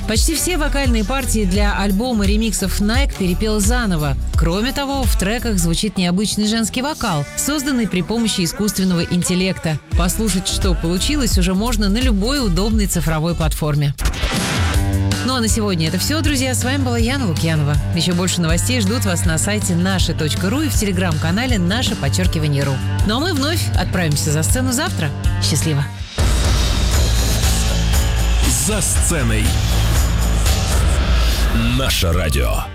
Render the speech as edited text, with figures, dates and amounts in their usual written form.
Почти все вокальные партии для альбома ремиксов Nike перепел заново. Кроме того, в треках звучит необычный женский вокал, созданный при помощи искусственного интеллекта. Послушать, что получилось, уже можно на любой удобной цифровой платформе. Ну а на сегодня это все, друзья. С вами была Яна Лукьянова. Еще больше новостей ждут вас на сайте наши.ру и в телеграм-канале _ру. Ну а мы вновь отправимся за сцену завтра. Счастливо! За сценой. Наше радио.